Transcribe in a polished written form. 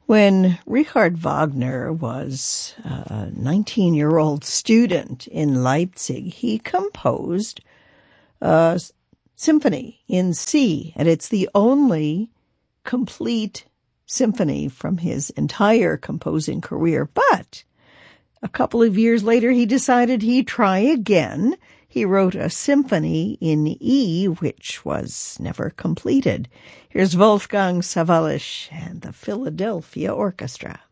When Richard Wagner was a 19-year-old student in Leipzig, he composed a symphony in C, and it's the only complete symphony from his entire composing career. But a couple of years later, he decided he'd try again. He wrote a symphony in E, which was never completed. Here's Wolfgang Sawallisch and the Philadelphia Orchestra.